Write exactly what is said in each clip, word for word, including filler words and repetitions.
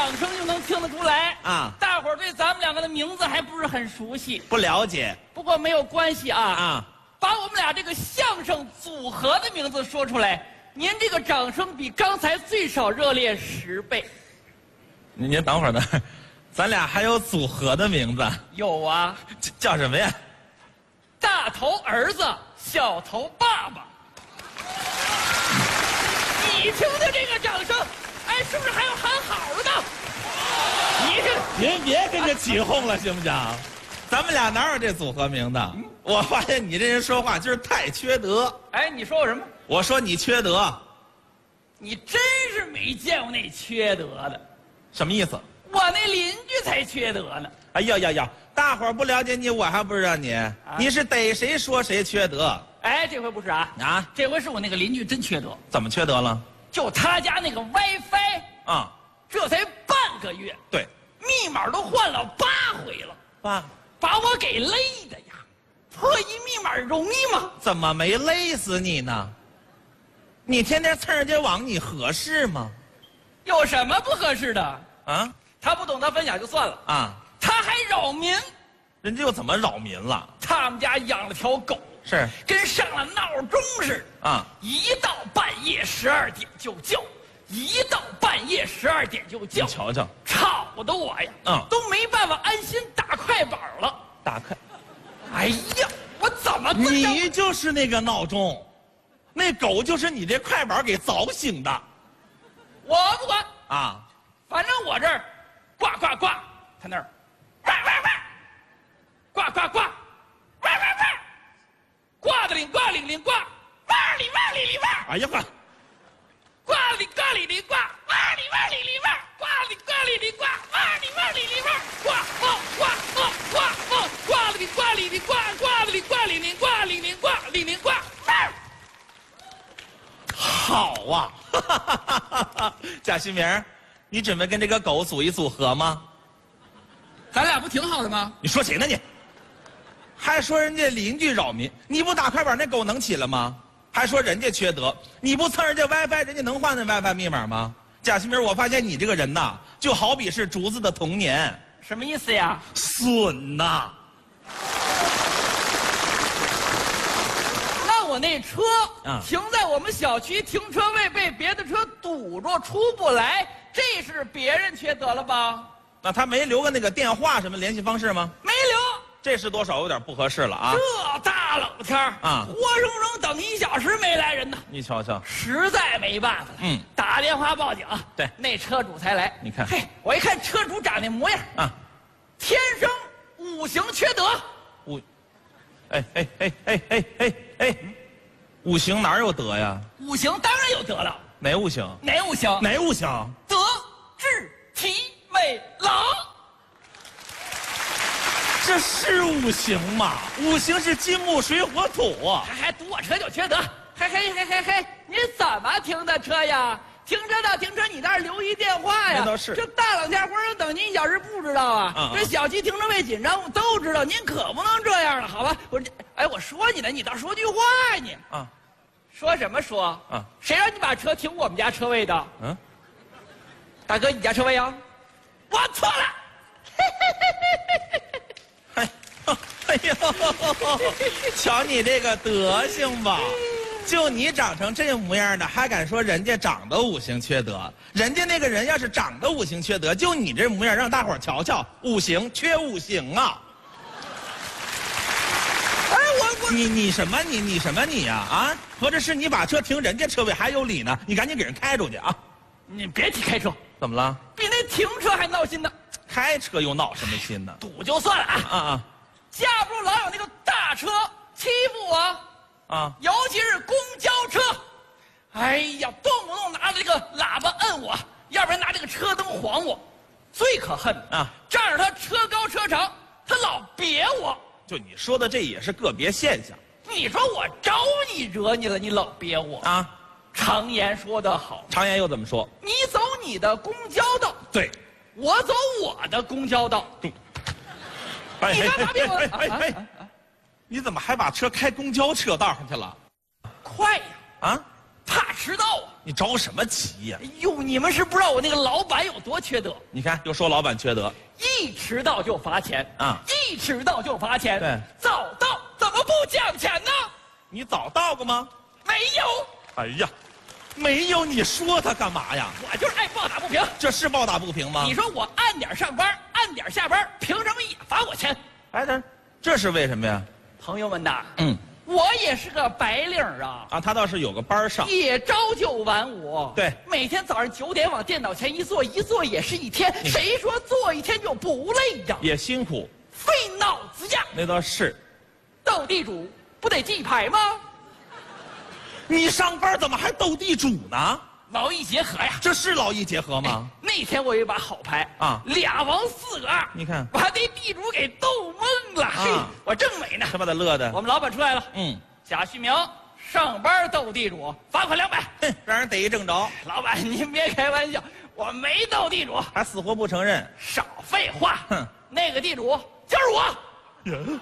掌声就能听得出来啊， 大伙儿对咱们两个的名字还不是很熟悉， 不了解。 不过没有关系啊啊， 把我们俩这个相声组合的名字说出来，您这个掌声比刚才最少热烈十倍。 您您等会儿呢，咱俩还有组合的名字， 有啊， 叫什么呀？ 大头儿子，小头爸爸。你听听这个掌声，哎，是不是还有喊好的呢？你这您别跟着起哄了，行不行？咱们俩哪有这组合名字？我发现你这人说话就是太缺德。 哎，你说我什么？ 我说你缺德， 你真是没见过那缺德的。 什么意思？ 我那邻居才缺德呢。 哎呀呀呀！大伙儿不了解你，我还不知道你。啊、你是逮谁说谁缺德？ 哎，这回不是啊啊！这回是我那个邻居真缺德。 怎么缺德了？ 就他家那个 WiFi 啊， 这才半个月， 对， 密码都换了八回了， 爸， 把我给累的呀！破译密码容易吗？ 怎么没累死你呢？你天天蹭人家网，你合适吗？ 有什么不合适的？ 啊， 他不懂得分享就算了啊， 他还扰民， 人家又怎么扰民了？ 他们家养了条狗， 是跟上了闹钟似的啊， 一到半夜十二点就叫，一到半夜十二点就叫， 你瞧瞧， 吵得我呀， 嗯， 都没办法安心打快板了。 打开， 哎呀，我怎么你就是那个闹钟，那狗就是你这快板给凿醒的。 我不管啊， 反正我这儿呱呱呱，他那儿喂喂喂，呱呱呱，喂喂喂，呱的铃呱铃铃呱，哇里哇里里哇。 哎呀呵， 呱里呱里里呱，哇里哇里里哇，呱里呱里里呱，哇里哇里里哇，呱哦呱哦呱哦，呱里呱里里呱，呱里呱里里呱，里里呱里里呱。 好啊，贾新明，你准备跟这个狗组一组合吗？ 咱俩不挺好的吗？ 你说谁呢你？还说人家邻居扰民，你不打快板那狗能起来吗？还说人家缺德，你不蹭人家 WiFi， 人家能换那 WiFi 密码吗？贾新明，我发现你这个人呐，就好比是竹子的童年。 什么意思呀？ 损呐！ 那我那车啊停在我们小区停车位被别的车堵着出不来，这是别人缺德了吧？ 那他没留个那个电话什么联系方式吗？ 没留。 这是多少有点不合适了啊！ 这大冷天啊， 活生生等一小时没来人呢。 你瞧瞧， 实在没办法了， 嗯， 打电话报警。 对， 那车主才来。 你看， 嘿，我一看车主长那模样啊， 天生五行缺德。 五，哎哎哎哎哎哎哎，五行哪有德呀？ 五行当然有德了。 哪五行？ 哪五行？ 哪五行？ 德智体美劳。 这是五行吗？五行是金木水火土。 还还堵我车就缺德？嘿嘿嘿嘿嘿，你怎么停的车呀？停车到停车你那儿留一电话呀？ 那倒是。 这大冷天活生等您一小时不知道啊？嗯嗯这小区停车位紧张都知道，您可不能这样了，好吧？我这，哎，我说你呢，你倒说句话呀你。啊，说什么说？啊，谁让你把车停我们家车位的？嗯，大哥，你家车位啊？我错了。 哎，哎呦，瞧你这个德行吧！就你长成这模样的，还敢说人家长得五行缺德？人家那个人要是长得五行缺德，就你这模样，让大伙儿瞧瞧，五行缺五行啊！哎，我我你你什么你你什么你呀 啊, 啊？合着是你把车停人家车位还有理呢？你赶紧给人开出去啊！ 你别提开车， 怎么了？ 比那停车还闹心呢。 开车又闹什么心呢？ 堵就算了啊啊啊！ 架不住老有那个大车欺负我啊，尤其是公交车，哎呀，动不动拿着这个喇叭摁我，要不然拿这个车灯晃我。最可恨的啊，仗着他车高车长，他老别我。 就你说的这也是个别现象。 你说我招你惹你了，你老别我啊？常言说得好， 常言又怎么说？ 你走你的公交道， 对。 我走我的公交道。 哎、 你干嘛别我？ 哎哎哎哎你怎么还把车开公交车道上去了？ 快呀！ 啊， 怕迟到啊！ 你着什么急呀？ 哎呦，你们是不知道我那个老板有多缺德。 你看，又说老板缺德， 一迟到就罚钱啊！ 一迟到就罚钱。 对， 早到怎么不讲钱呢？ 你早到过吗？ 没有。 哎呀，没有，你说他干嘛呀？ 我就是爱暴打不平。 这是暴打不平吗？ 你说我按点上班，按点下班，凭什么也罚我钱？ 哎，这这是为什么呀？ 朋友们呐， 嗯。 我也是个白领啊！ 啊，他倒是有个班上， 也朝九晚五。 对， 每天早上九点往电脑前一坐，一坐也是一天。谁说坐一天就不累呀？ 也辛苦， 费脑子呀。 那倒是。 斗地主不得记牌吗？ 你上班怎么还斗地主呢？ 劳逸结合呀！ 这是劳逸结合吗？ 哎、那天我有一把好牌啊，俩王四个二， 你看把那地主给斗懵了。嘿、啊，我正美呢， 他把他乐的。 我们老板出来了， 嗯， 贾旭明上班斗地主，罚款两百， 哼，让人逮一正着。 老板您别开玩笑，我没斗地主， 他死活不承认。 少废话， 哼， 那个地主就是我。 呀，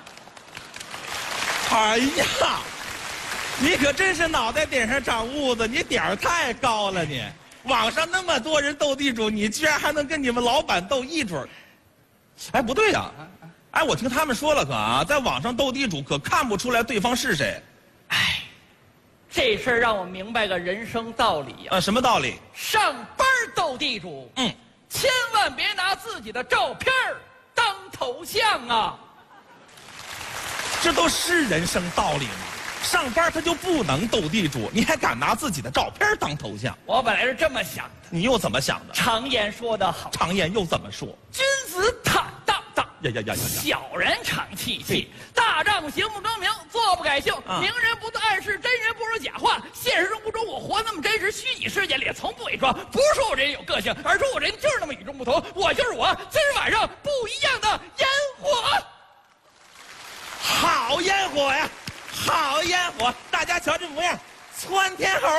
哎呀！你可真是脑袋顶上长痦子，你点儿太高了你！网上那么多人斗地主，你居然还能跟你们老板斗一准儿？哎，不对呀、啊！哎，我听他们说了可啊，在网上斗地主可看不出来对方是谁。 哎，这事儿让我明白个人生道理呀、 啊。呃，什么道理？ 上班斗地主，嗯，千万别拿自己的照片当头像啊！ 这都是人生道理吗？上班他就不能斗地主，你还敢拿自己的照片当头像？ 我本来是这么想的， 你又怎么想的？ 常言说得好， 常言又怎么说？ 君子坦荡荡， 呀呀呀呀！ 小人常戚戚，大丈夫行不更名，坐不改姓，啊、明人不做暗事，真人不说假话。现实生活中我活那么真实，虚拟世界里也从不伪装。不是说我这人有个性，而是说我人就是那么与众不同。我就是我，今儿晚上不一样的烟火， 好烟火呀！好烟火，大家瞧这模样，窜天猴。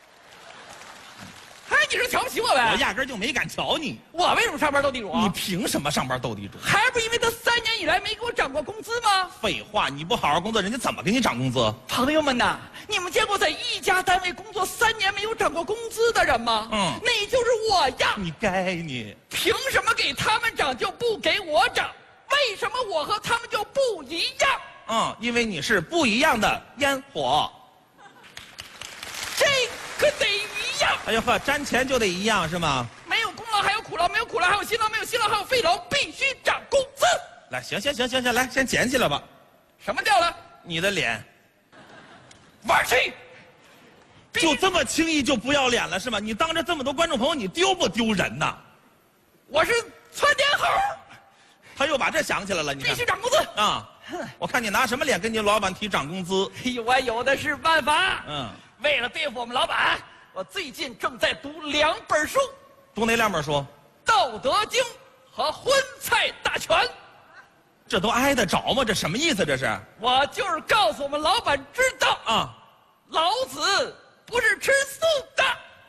哎，你是瞧不起我呗？ 我压根就没敢瞧你。 我为什么上班斗地主啊？ 你凭什么上班斗地主？ 还不是因为他三年以来没给我涨过工资吗？ 废话，你不好好工作，人家怎么给你涨工资？ 朋友们呐，你们见过在一家单位工作三年没有涨过工资的人吗？嗯，那就是我呀。 你该你。 凭什么给他们涨就不给我涨？为什么我和他们就不一样？ 嗯，因为你是不一样的烟火， 这可得一样。 哎呦呵，沾钱就得一样是吗？ 没有功劳还有苦劳，没有苦劳还有辛劳，没有辛劳还有费劳，必须涨工资。 来，行行行行行，来，先捡起来吧。 什么掉了？ 你的脸。 玩去。 就这么轻易就不要脸了是吗？你当着这么多观众朋友，你丢不丢人呐？ 我是窜天猴。 他又把这想起来了，你看。 必须涨工资啊！我看你拿什么脸跟你老板提涨工资？ 哎呦，我有的是办法。 嗯， 为了对付我们老板，我最近正在读两本书。 读哪两本书？《 道德经》和《荤菜大全》。 这都挨得着吗？这什么意思？这是？我就是告诉我们老板知道啊，老子不是吃素的。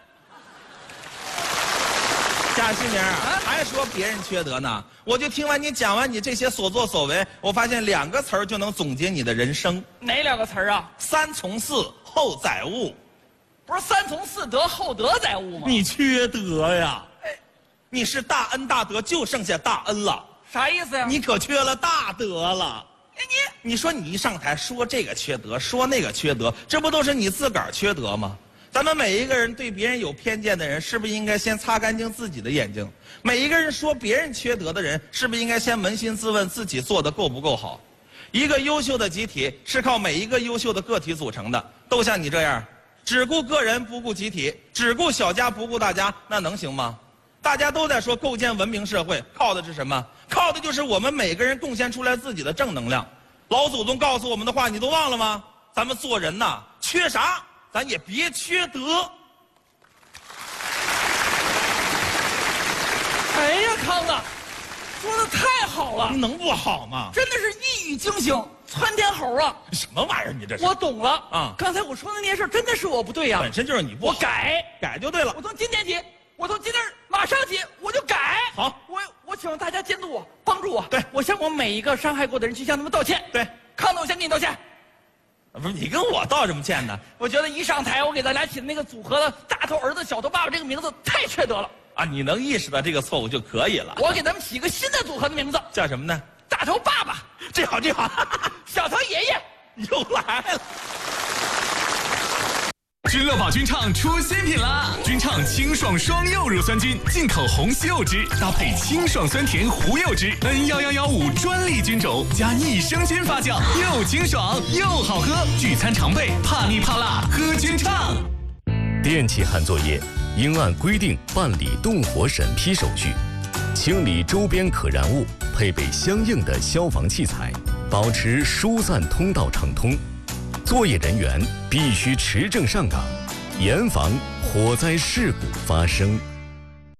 贾新明啊，还说别人缺德呢？我就听完你讲完你这些所作所为，我发现两个词儿就能总结你的人生。 哪两个词儿啊？ 三从四，后载物。 不是三从四德，后德载物吗？ 你缺德呀！你是大恩大德，就剩下大恩了。 啥意思呀？ 你可缺了大德了。 哎，你你说你一上台说这个缺德，说那个缺德，这不都是你自个儿缺德吗？咱们每一个人对别人有偏见的人，是不是应该先擦干净自己的眼睛？每一个人说别人缺德的人，是不是应该先扪心自问自己做的够不够好？一个优秀的集体是靠每一个优秀的个体组成的，都像你这样，只顾个人不顾集体，只顾小家不顾大家，那能行吗？大家都在说构建文明社会，靠的是什么？靠的就是我们每个人贡献出来自己的正能量。老祖宗告诉我们的话，你都忘了吗？咱们做人呐，缺啥？咱也别缺德。 哎呀，康子，说的太好了， 能不好吗？ 真的是一语惊醒，窜天猴啊！ 什么玩意儿？你这是？ 我懂了啊！ 刚才我说的那件事真的是我不对呀、 本身就是你不好， 我改改就对了。 我从今天起，我从今天马上起我就改。 好， 我我请大家监督我，帮助我。 对， 我向我每一个伤害过的人去向他们道歉。 对， 康子，我先给你道歉。 不是你跟我道什么歉呢？ 我觉得一上台，我给咱俩起的那个组合的“大头儿子小头爸爸”这个名字太缺德了啊！你能意识到这个错误就可以了。 我给咱们起个新的组合的名字， 叫什么呢？ 大头爸爸， 这好这好， 小头爷爷又来了。 君乐宝菌畅出新品啦！菌畅清爽双柚乳酸菌，进口红西柚汁，搭配清爽酸甜胡柚汁 ，N 一一一五专利菌种，加益生菌发酵，又清爽又好喝。聚餐常备，怕腻怕辣，喝菌畅。 电气焊作业应按规定办理动火审批手续，清理周边可燃物，配备相应的消防器材，保持疏散通道畅通。作业人员必须持证上岗，严防火灾事故发生。